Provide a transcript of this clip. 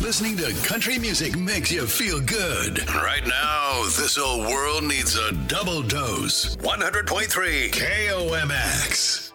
listening to country music makes you feel good. Right now, this old world needs a double dose. 100.3 KOMX.